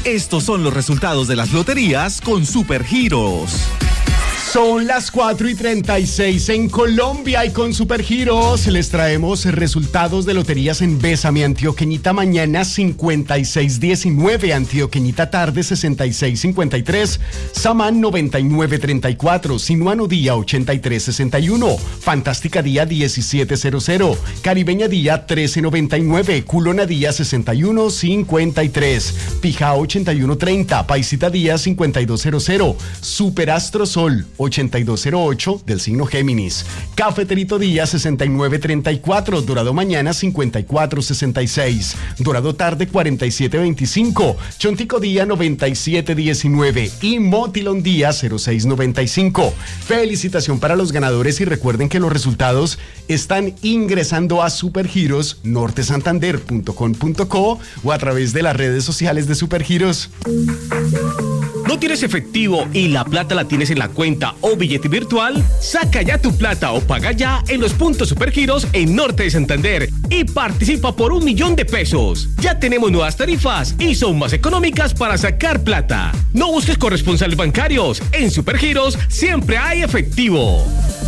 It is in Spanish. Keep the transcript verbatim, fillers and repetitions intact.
Estos son los resultados de las loterías con Supergiros. Son las cuatro y treinta y seis en Colombia y con Supergiros les traemos resultados de loterías en Bésame. Antioqueñita mañana cincuenta y seis diecinueve, Antioqueñita tarde sesenta y seis cincuenta y tres, Samán noventa y nueve treinta y cuatro, Sinuano día ochenta y tres sesenta y uno, Fantástica día diecisiete cero cero, Caribeña día trece noventa y nueve, Culona día sesenta y uno cincuenta y tres, Pijao ochenta y uno treinta, Paisita día cincuenta y dos cero cero, Superastro Sol ochenta y dos cero ocho del signo Géminis, Cafeterito día sesenta y nueve treinta y cuatro, Dorado mañana cincuenta y cuatro sesenta y seis, Dorado tarde cuarenta y siete veinticinco, Chontico día noventa y siete diecinueve y Motilón día cero seis noventa y cinco. Felicitación para los ganadores y recuerden que los resultados están ingresando a supergiros norte santander punto com punto co o a través de las redes sociales de Supergiros. ¿No tienes efectivo y la plata la tienes en la cuenta o billete virtual? Saca ya tu plata o paga ya en los puntos Supergiros en Norte de Santander y participa por un millón de pesos. Ya tenemos nuevas tarifas y son más económicas para sacar plata. No busques corresponsales bancarios. En Supergiros siempre hay efectivo.